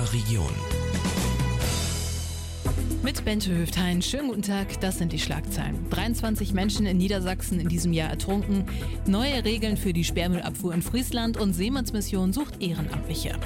unserer Region. Mit Bente Höftein. Schönen guten Tag, das sind die Schlagzeilen. 23 Menschen in Niedersachsen in diesem Jahr ertrunken, neue Regeln für die Sperrmüllabfuhr in Friesland und Seemannsmission sucht Ehrenamtliche.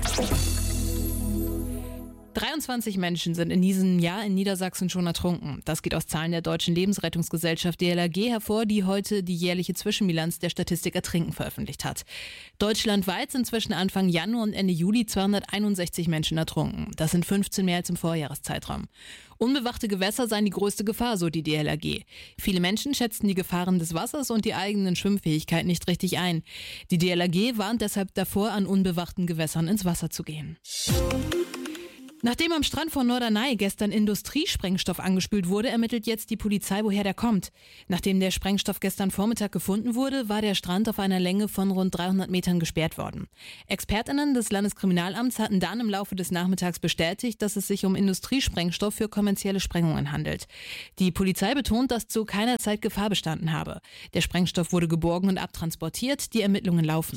23 Menschen sind in diesem Jahr in Niedersachsen schon ertrunken. Das geht aus Zahlen der Deutschen Lebensrettungsgesellschaft DLRG hervor, die heute die jährliche Zwischenbilanz der Statistik Ertrinken veröffentlicht hat. Deutschlandweit sind zwischen Anfang Januar und Ende Juli 261 Menschen ertrunken. Das sind 15 mehr als im Vorjahreszeitraum. Unbewachte Gewässer seien die größte Gefahr, so die DLRG. Viele Menschen schätzten die Gefahren des Wassers und die eigenen Schwimmfähigkeit nicht richtig ein. Die DLRG warnt deshalb davor, an unbewachten Gewässern ins Wasser zu gehen. Nachdem am Strand von Norderney gestern Industriesprengstoff angespült wurde, ermittelt jetzt die Polizei, woher der kommt. Nachdem der Sprengstoff gestern Vormittag gefunden wurde, war der Strand auf einer Länge von rund 300 Metern gesperrt worden. ExpertInnen des Landeskriminalamts hatten dann im Laufe des Nachmittags bestätigt, dass es sich um Industriesprengstoff für kommerzielle Sprengungen handelt. Die Polizei betont, dass zu keiner Zeit Gefahr bestanden habe. Der Sprengstoff wurde geborgen und abtransportiert, die Ermittlungen laufen.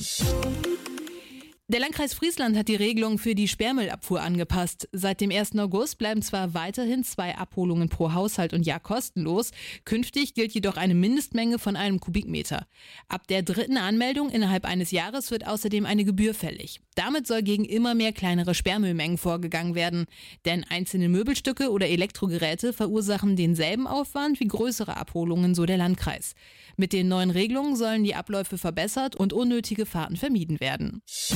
Der Landkreis Friesland hat die Regelung für die Sperrmüllabfuhr angepasst. Seit dem 1. August bleiben zwar weiterhin 2 Abholungen pro Haushalt und Jahr kostenlos, künftig gilt jedoch eine Mindestmenge von 1 Kubikmeter. Ab der 3. Anmeldung innerhalb eines Jahres wird außerdem eine Gebühr fällig. Damit soll gegen immer mehr kleinere Sperrmüllmengen vorgegangen werden, denn einzelne Möbelstücke oder Elektrogeräte verursachen denselben Aufwand wie größere Abholungen, so der Landkreis. Mit den neuen Regelungen sollen die Abläufe verbessert und unnötige Fahrten vermieden werden.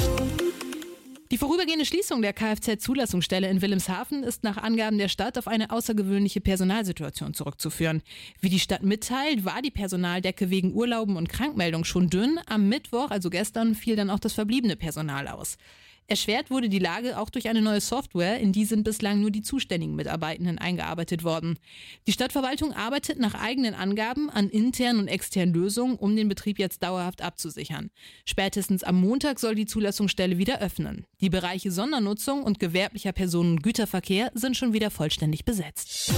Die vorübergehende Schließung der Kfz-Zulassungsstelle in Wilhelmshaven ist nach Angaben der Stadt auf eine außergewöhnliche Personalsituation zurückzuführen. Wie die Stadt mitteilt, war die Personaldecke wegen Urlauben und Krankmeldung schon dünn. Am Mittwoch, also gestern, fiel dann auch das verbliebene Personal aus. Erschwert wurde die Lage auch durch eine neue Software, in die sind bislang nur die zuständigen Mitarbeitenden eingearbeitet worden. Die Stadtverwaltung arbeitet nach eigenen Angaben an internen und externen Lösungen, um den Betrieb jetzt dauerhaft abzusichern. Spätestens am Montag soll die Zulassungsstelle wieder öffnen. Die Bereiche Sondernutzung und gewerblicher Personen- und Güterverkehr sind schon wieder vollständig besetzt.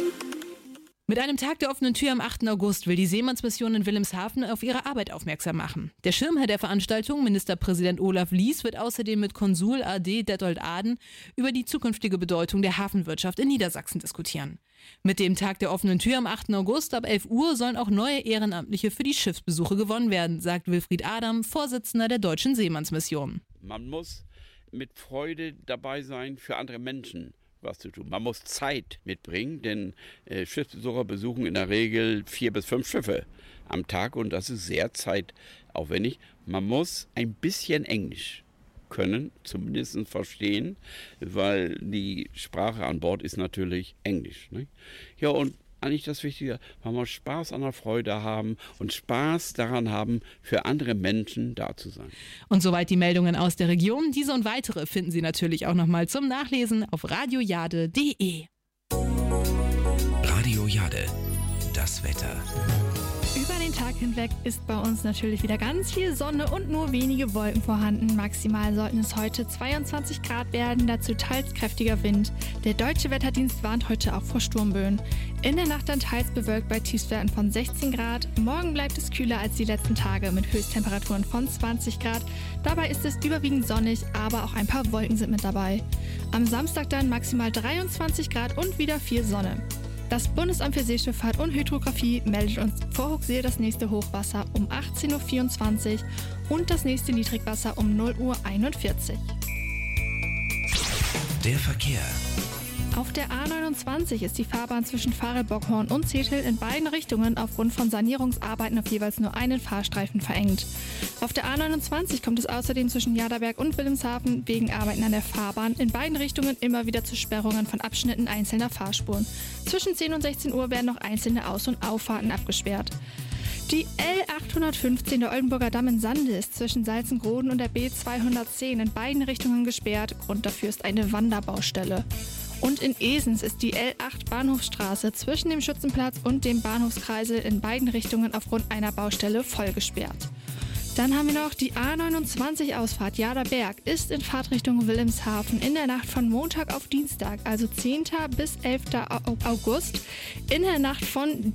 Mit einem Tag der offenen Tür am 8. August will die Seemannsmission in Wilhelmshaven auf ihre Arbeit aufmerksam machen. Der Schirmherr der Veranstaltung, Ministerpräsident Olaf Lies, wird außerdem mit Konsul AD Dettold Aden über die zukünftige Bedeutung der Hafenwirtschaft in Niedersachsen diskutieren. Mit dem Tag der offenen Tür am 8. August ab 11 Uhr sollen auch neue Ehrenamtliche für die Schiffsbesuche gewonnen werden, sagt Wilfried Adam, Vorsitzender der Deutschen Seemannsmission. Man muss mit Freude dabei sein, für andere Menschen was zu tun. Man muss Zeit mitbringen, denn Schiffsbesucher besuchen in der Regel 4 bis 5 Schiffe am Tag und das ist sehr zeitaufwendig. Man muss ein bisschen Englisch können, zumindest verstehen, weil die Sprache an Bord ist natürlich Englisch. Ne? Ja, und eigentlich das Wichtige, man muss Spaß an der Freude haben und Spaß daran haben, für andere Menschen da zu sein. Und soweit die Meldungen aus der Region. Diese und weitere finden Sie natürlich auch nochmal zum Nachlesen auf radiojade.de. Radio Jade, das Wetter. Über den Tag hinweg ist bei uns natürlich wieder ganz viel Sonne und nur wenige Wolken vorhanden. Maximal sollten es heute 22 Grad werden, dazu teils kräftiger Wind. Der Deutsche Wetterdienst warnt heute auch vor Sturmböen. In der Nacht dann teils bewölkt bei Tiefstwerten von 16 Grad. Morgen bleibt es kühler als die letzten Tage mit Höchsttemperaturen von 20 Grad. Dabei ist es überwiegend sonnig, aber auch ein paar Wolken sind mit dabei. Am Samstag dann maximal 23 Grad und wieder viel Sonne. Das Bundesamt für Seeschifffahrt und Hydrographie meldet uns vor Huxel das nächste Hochwasser um 18.24 Uhr und das nächste Niedrigwasser um 0.41 Uhr. Der Verkehr. Auf der A29 ist die Fahrbahn zwischen Farel-Bockhorn und Zetel in beiden Richtungen aufgrund von Sanierungsarbeiten auf jeweils nur einen Fahrstreifen verengt. Auf der A29 kommt es außerdem zwischen Jaderberg und Wilhelmshaven wegen Arbeiten an der Fahrbahn in beiden Richtungen immer wieder zu Sperrungen von Abschnitten einzelner Fahrspuren. Zwischen 10 und 16 Uhr werden noch einzelne Aus- und Auffahrten abgesperrt. Die L815 der Oldenburger Damm in Sande ist zwischen Salzengroden und der B210 in beiden Richtungen gesperrt. Grund dafür ist eine Wanderbaustelle. Und in Esens ist die L8 Bahnhofsstraße zwischen dem Schützenplatz und dem Bahnhofskreisel in beiden Richtungen aufgrund einer Baustelle voll gesperrt. Dann haben wir noch die A29-Ausfahrt Jaderberg ist in Fahrtrichtung Wilhelmshaven in der Nacht von Montag auf Dienstag, also 10. bis 11. August, in der Nacht von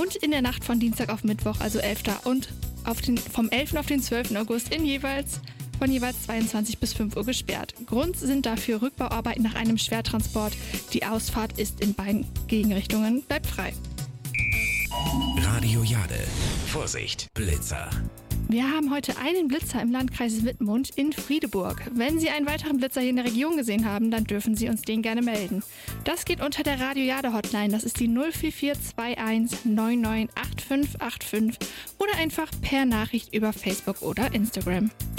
Dienstag auf Mittwoch, also 11. und vom 11. auf den 12. August in jeweils von jeweils 22 bis 5 Uhr gesperrt. Grund sind dafür Rückbauarbeiten nach einem Schwertransport. Die Ausfahrt ist in beiden Gegenrichtungen, bleibt frei. Radio Jade. Vorsicht, Blitzer. Wir haben heute einen Blitzer im Landkreis Wittmund in Friedeburg. Wenn Sie einen weiteren Blitzer hier in der Region gesehen haben, dann dürfen Sie uns den gerne melden. Das geht unter der Radio Jade Hotline, das ist die 04421 998585 oder einfach per Nachricht über Facebook oder Instagram.